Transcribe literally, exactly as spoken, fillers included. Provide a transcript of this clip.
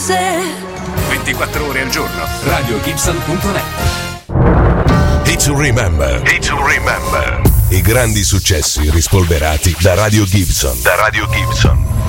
fosse. ventiquattro ore al giorno. radio gibson punto net. Hit to Remember. Hit to Remember. I grandi successi rispolverati da Radio Gibson. Da Radio Gibson.